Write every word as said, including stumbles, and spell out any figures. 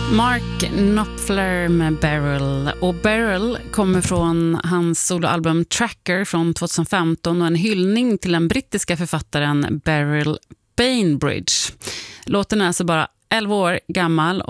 Mark Knopfler med Beryl. Och Beryl kommer från hans soloalbum Tracker från tjugohundrafemton och en hyllning till den brittiska författaren Beryl Bainbridge. Låten är alltså bara elva år gammal